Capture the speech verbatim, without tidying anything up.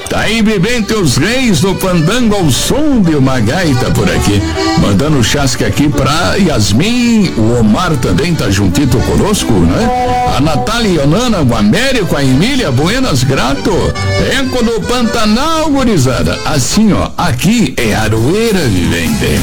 Tá aí, Bebente os Reis do Fandango ao som de uma gaita por aqui. Mandando o chasque aqui pra Yasmin, o Omar também tá juntito conosco, né? A Natália e Onana, o Américo, a Emília, Buenas Grato, Eco do Pantanal, gurizada. Assim, ó, aqui é Aroeira, Vivente.